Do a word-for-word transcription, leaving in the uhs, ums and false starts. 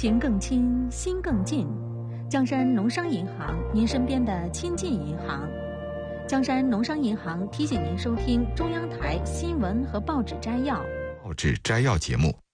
情更亲，心更近。江山农商银行，您身边的亲近银行。江山农商银行提醒您收听中央台新闻和报纸摘要。 报纸摘要节目。